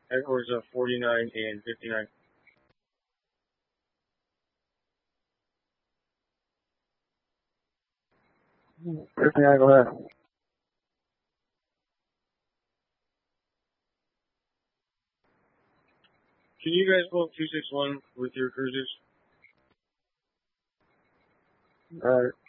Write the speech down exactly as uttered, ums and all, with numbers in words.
Headquarters of forty-nine and fifty-nine. fifty-nine, go ahead. Can you guys pull up two six one with your cruisers? Alright.